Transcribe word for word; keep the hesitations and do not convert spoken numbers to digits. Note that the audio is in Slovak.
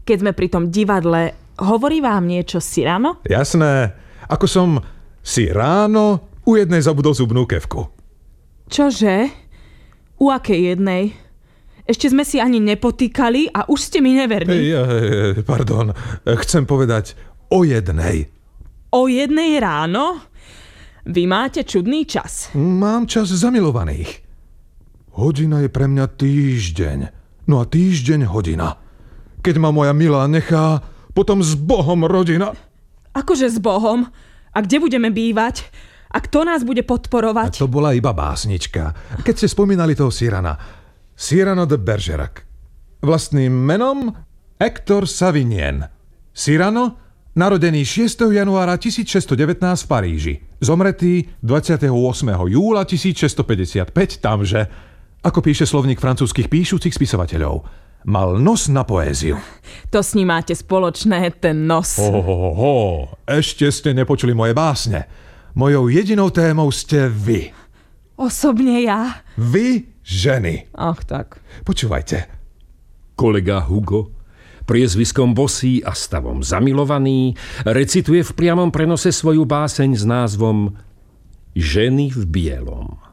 keď sme pri tom divadle, hovorí vám niečo Cyrano? Jasné. Ako som si ráno u jednej zabudol zubnú kefku. Čože? U akej jednej? Ešte sme si ani nepotýkali a už ste mi neverní. Ja, pardon, chcem povedať o jednej. O jednej ráno? Vy máte čudný čas. Mám čas zamilovaných. Hodina je pre mňa týždeň. No a týždeň hodina. Keď ma moja milá nechá, potom s Bohom rodina. Akože s Bohom? A kde budeme bývať? A kto nás bude podporovať? A to bola iba básnička. Keď ste spomínali toho Cyrana. Cyrano de Bergerac. Vlastným menom Hector Savinien. Cyrano, narodený šiesteho januára tisícšesťstodevätnásť v Paríži. Zomretý dvadsiateho ôsmeho júla tisícšesťstopäťdesiatpäť tamže, ako píše slovník francúzskych píšucich spisovateľov. Mal nos na poéziu. To s ním máte spoločné, ten nos. Ho, ho, ho, ešte ste nepočuli moje básne. Mojou jedinou témou ste vy. Osobne ja? Vy, ženy. Ach tak. Počúvajte. Kolega Hugo, priezviskom Bosý a stavom Zamilovaný, recituje v priamom prenose svoju báseň s názvom Ženy v bielom.